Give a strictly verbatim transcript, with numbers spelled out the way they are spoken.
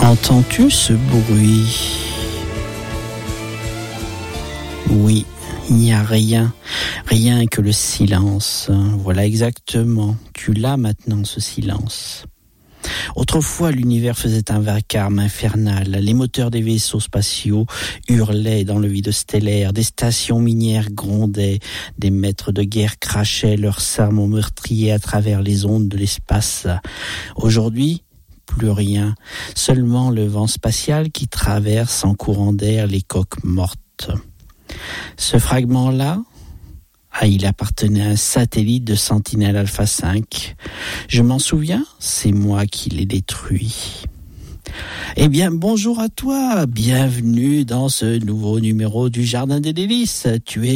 Entends-tu ce bruit ? Oui, il n'y a rien, rien que le silence. Voilà exactement, tu l'as maintenant ce silence. Autrefois, l'univers faisait un vacarme infernal. Les moteurs des vaisseaux spatiaux hurlaient dans le vide stellaire. Des stations minières grondaient. Des maîtres de guerre crachaient leurs sermons meurtriers à travers les ondes de l'espace. Aujourd'hui, plus rien. Seulement le vent spatial qui traverse en courant d'air les coques mortes. Ce fragment-là, ah, il appartenait à un satellite de Sentinelle Alpha cinq. Je m'en souviens, c'est moi qui l'ai détruit. Eh bien, bonjour à toi, bienvenue dans ce nouveau numéro du Jardin des Délices. Tu es